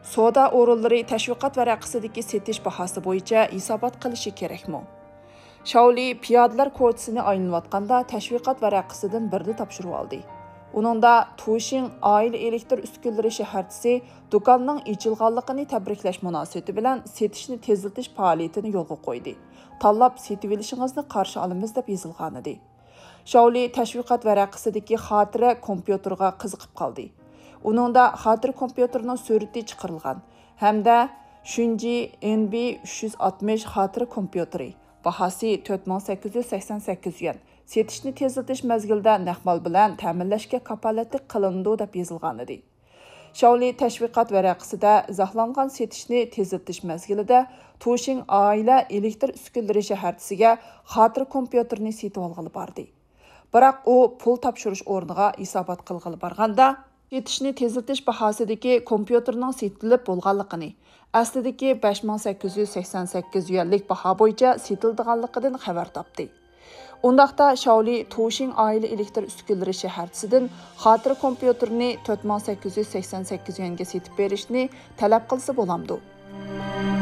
Soda o'rinlari tashviqot varaqasidagi setish bahasi bo'yicha hisobot qilishi kerakmi? Shaoli piyodalar ko'chisini aylanayotganda tashviqot varaqasidan birini topshirib oldi. Uningda Tushin oila elektr uskunalari shaharchisi do'konning ochilganligini tabriklash munosabati bilan setishni tezlatish faoliyatini yo'lga qo'ydi. Tanlab setib olishingizni qarshi olamiz deb yozilgan edi. Shaoli tashviqot varaqasidagi xotira kompyuterga qiziqib qoldi. Uningda xotira kompyuterining surati chiqarilgan hamda Shunji NB360 xotira kompyuteri bahasi 4888 yuan. Setishni tezlatish mezgilida naqmal bilan ta'minlashga kafolatlik qilindi deb yozilgan edi. Shaoli tashviqot varaqasida izohlangan setishni tezlatish mezgilida Tushin oila elektr uskunalari shaharchisiga xotira kompyuterini setib olg'ili bordi. Biroq u pul topshirish o'rniga hisobot qilg'ili borganda setishni tezlatish bahosidagi kompyuterning setilib bo'lganligini, aslidagi 5888 yuanlik baho bo'yicha setildiganligidan xabar topdi. Undaqda Shaoli Tushin oila elektr uskunalari shaharchisidan xotira kompyuterini 4888 yuanga setib berishni talab qilsa bo'lamdi.